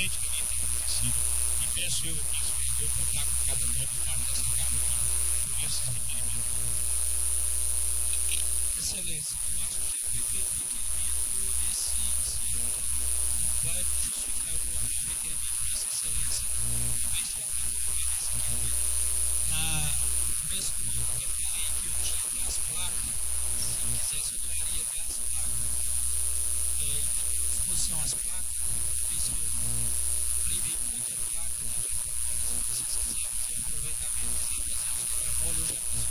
excelente que a gente tem acontecido. E peço eu aqui, eu contar com cada nome parte dessa casa aqui, por esses requerimentos. Excelência, eu acho que o requerimento desse não vai justificar o requerimento dessa excelência, vai tratar o documento desse requerimento. No começo do ano eu falei que eu tinha até as placas, se quisesse eu doaria até as placas. Então, ele também à disposição as placas, fez que eu levei muita placa de quebra-mola, se vocês quiserem fazer aproveitamento, quiser fazer uns quebra-mola, eu já fiz